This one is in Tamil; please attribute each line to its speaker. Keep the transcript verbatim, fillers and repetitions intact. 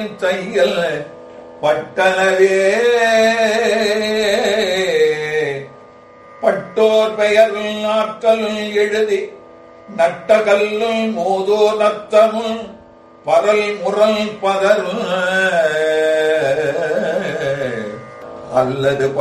Speaker 1: தையல் பட்டனவே பட்டோர் பெயருள் ஆற்றலுள் எழுதி நட்ட கல்லுள் மோதோ நத்தமுள் பரல் முரல் பதருள் அல்லது